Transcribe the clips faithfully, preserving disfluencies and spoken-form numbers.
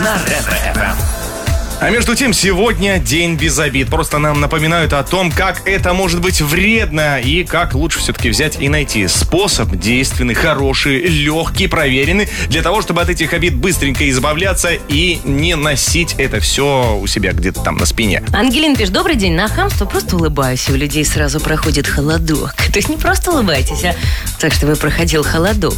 на Ретро-эф эм. А между тем, сегодня день без обид. Просто нам напоминают о том, как это может быть вредно и как лучше все-таки взять и найти способ действенный, хороший, легкий, проверенный, для того, чтобы от этих обид быстренько избавляться и не носить это все у себя где-то там на спине. Ангелина пишет: добрый день, на хамство просто улыбаюсь, и у людей сразу проходит холодок. То есть не просто улыбайтесь, а так, что вы проходил холодок.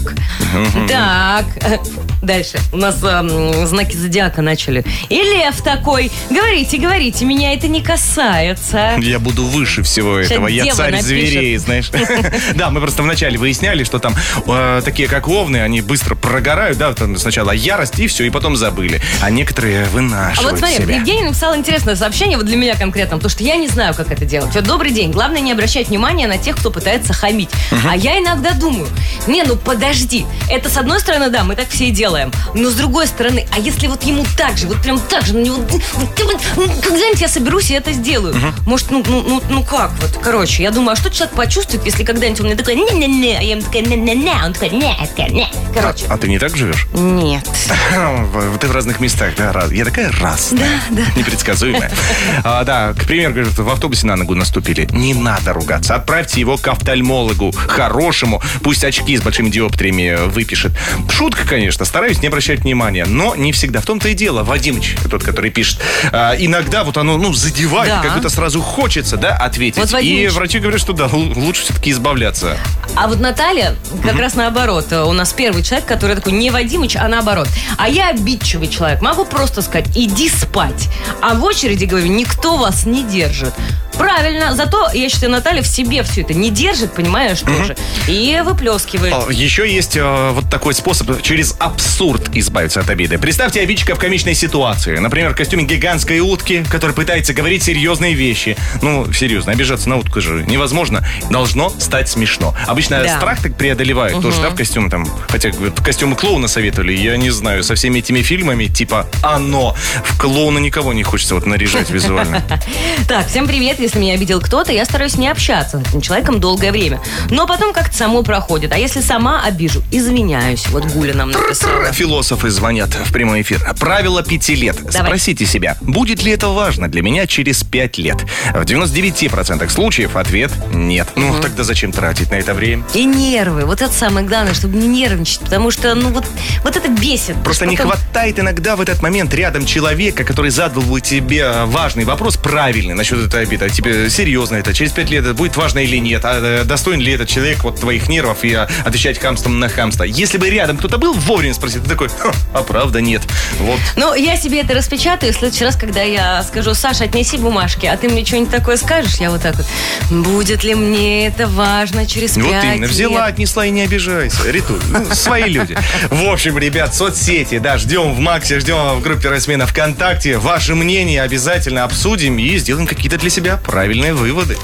Так, дальше. У нас эм, знаки зодиака начали. И лев такой. Говорите, говорите, меня это не касается. Я буду выше всего Сейчас этого. Я дева царь напишет. зверей, знаешь. Да, мы просто вначале выясняли, что там э, такие, как овны, они быстро прогорают, да, там сначала ярость, и все, и потом забыли. А некоторые А вынашивают вот смотри, себя. Евгений написал интересное сообщение вот для меня конкретно, потому что я не знаю, как это делать. Вот, добрый день. Главное не обращать внимания на тех, кто пытается хамить. А я иногда думаю, не, ну подожди. Это с одной стороны, да, мы так все и делаем. Но с другой стороны, а если вот ему так же, вот прям так же, на него, когда-нибудь я соберусь и это сделаю. Может, ну, ну, ну, ну как вот, короче, я думаю, а что человек почувствует, если когда-нибудь он мне такой, не-не-не, а я ему такая, не-не-не, он такой, не, не, короче. А, а ты не так живешь? Нет. Ты в разных местах, да, раз. Я такая разная. Да, да. Непредсказуемая. А, да, к примеру, говорят, в автобусе на ногу наступили. Не надо ругаться. Отправьте его к офтальмологу, хорошему. Пусть очки с большими диоптриями выпишет. Шутка, конечно, стараюсь не обращать внимания, но не всегда. В том-то и дело. Вадимыч, тот, который пишет, а, иногда вот оно, ну, задевает, Да. как будто сразу хочется, да, ответить. Вот, и Вадимыч. врачи говорят, что да, л- лучше все-таки избавляться. А вот Наталья как раз наоборот. У нас первый человек, который такой не Вадимыч, а наоборот. А я обидчивый человек. Могу просто сказать, иди спать. А в очереди, говорю, никто вас не держит. Правильно. Зато, я считаю, Наталья в себе все это не держит, понимаешь, тоже. И выплескивает. О, Еще есть э, вот такой способ через абсурд избавиться от обиды. Представьте обидчика в комичной ситуации. Например, в костюме гигантской утки, который пытается говорить серьезные вещи. Ну, серьезно, обижаться на утку же невозможно. Должно стать смешно. Обычно Да. страх так преодолевает. Угу. Тоже, да, в костюм там. Хотя говорят, костюмы клоуна советовали. Я не знаю, со всеми этими фильмами, типа «Оно». В клоуна никого не хочется вот наряжать визуально. Так, всем привет. Если меня обидел кто-то, я стараюсь не общаться с этим человеком долгое время. Но потом как-то само проходит. А если сама обижу, извиняюсь. Вот Гуля нам написала. Философы звонят в прямой эфир. Правило пяти лет. Давай. Спросите себя, будет ли это важно для меня через пять лет? В девяносто девять процентов случаев ответ нет. Ну, Угу. тогда зачем тратить на это время? И нервы. Вот это самое главное, чтобы не нервничать. Потому что, ну, вот, вот это бесит. Просто не Потом- хватает иногда в этот момент рядом человека, который задал бы тебе важный вопрос, правильный, насчет этой обиды. Тебе серьезно это? Через пять лет это будет важно или нет? А э, достоин ли этот человек вот твоих нервов и а, отвечать хамством на хамство? Если бы рядом кто-то был, вовремя спросить, ты такой, «Ха, а правда нет. Вот. Ну, я себе это распечатаю. В следующий раз, когда я скажу, Саша, отнеси бумажки, а ты мне что-нибудь такое скажешь, я вот так вот, будет ли мне это важно через Вот пять именно, взяла, лет? отнесла и не обижайся. Риту, ну, свои люди. В общем, ребят, соцсети, да, ждем в Максе, ждем в группе Росмена ВКонтакте. Ваше мнение обязательно обсудим и сделаем какие-то для себя правильные выводы.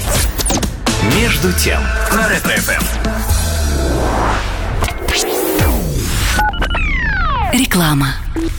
Между тем на Ретро-эф эм. Реклама.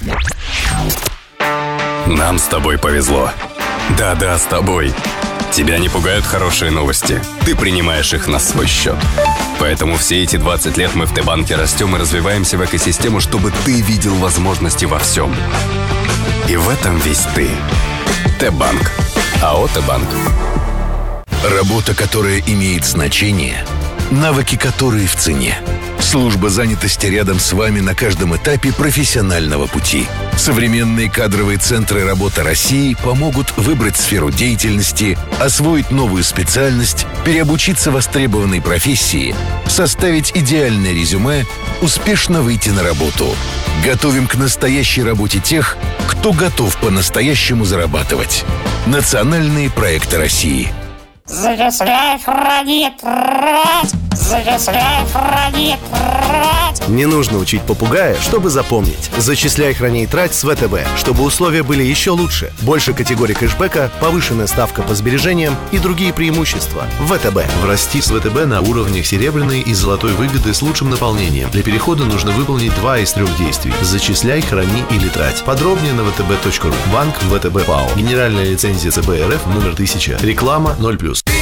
Нам с тобой повезло. Да-да, с тобой. Тебя не пугают хорошие новости. Ты принимаешь их на свой счет. Поэтому все эти двадцать лет мы в Т-банке растем и развиваемся в экосистему, чтобы ты видел возможности во всем. И в этом весь ты. Т-банк. АО «Т-банк». Работа, которая имеет значение, навыки, которые в цене. Служба занятости рядом с вами на каждом этапе профессионального пути. Современные кадровые центры работы России помогут выбрать сферу деятельности, освоить новую специальность, переобучиться востребованной профессии, составить идеальное резюме, успешно выйти на работу. Готовим к настоящей работе тех, кто готов по-настоящему зарабатывать. Национальные проекты России. Зачисляй, храни, трать! Зачисляй, храни, трать! Не нужно учить попугая, чтобы запомнить. Зачисляй, храни и трать с ВТБ, чтобы условия были еще лучше. Больше категорий кэшбэка, повышенная ставка по сбережениям и другие преимущества. ВТБ. Врасти с ВТБ на уровнях серебряной и золотой выгоды с лучшим наполнением. Для перехода нужно выполнить два из трех действий. Зачисляй, храни или трать. Подробнее на вэ тэ бэ точка ру. Банк ВТБ ПАО. Генеральная лицензия ЦБ РФ номер тысяча. Реклама ноль плюс.